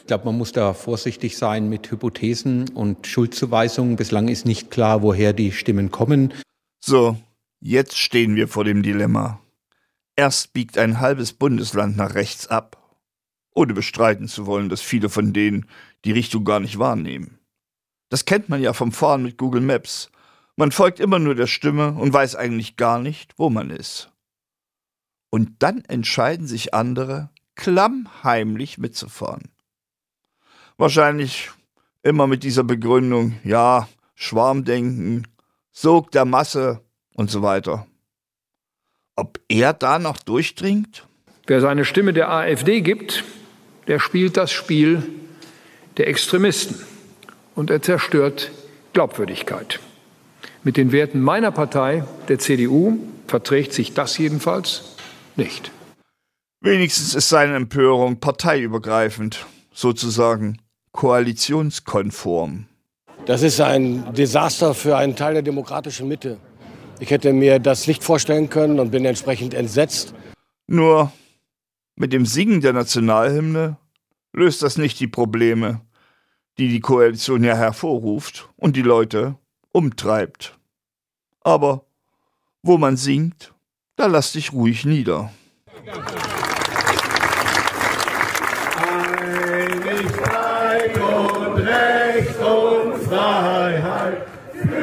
glaube, man muss da vorsichtig sein mit Hypothesen und Schuldzuweisungen. Bislang ist nicht klar, woher die Stimmen kommen. So, jetzt stehen wir vor dem Dilemma. Erst biegt ein halbes Bundesland nach rechts ab, ohne bestreiten zu wollen, dass viele von denen die Richtung gar nicht wahrnehmen. Das kennt man ja vom Fahren mit Google Maps. Man folgt immer nur der Stimme und weiß eigentlich gar nicht, wo man ist. Und dann entscheiden sich andere, klammheimlich mitzufahren. Wahrscheinlich immer mit dieser Begründung, ja, Schwarmdenken, Sog der Masse und so weiter. Ob er da noch durchdringt? Wer seine Stimme der AfD gibt, der spielt das Spiel der Extremisten und er zerstört Glaubwürdigkeit. Mit den Werten meiner Partei, der CDU, verträgt sich das jedenfalls nicht. Wenigstens ist seine Empörung parteiübergreifend, sozusagen koalitionskonform. Das ist ein Desaster für einen Teil der demokratischen Mitte. Ich hätte mir das nicht vorstellen können und bin entsprechend entsetzt. Nur mit dem Singen der Nationalhymne löst das nicht die Probleme, die die Koalition ja hervorruft und die Leute umtreibt. Aber wo man singt, da lass dich ruhig nieder.